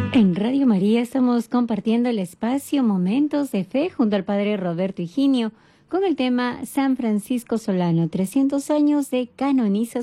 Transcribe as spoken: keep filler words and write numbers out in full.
En Radio María estamos compartiendo el espacio Momentos de Fe junto al Padre Roberto Higinio con el tema San Francisco Solano, trescientos años de canonización.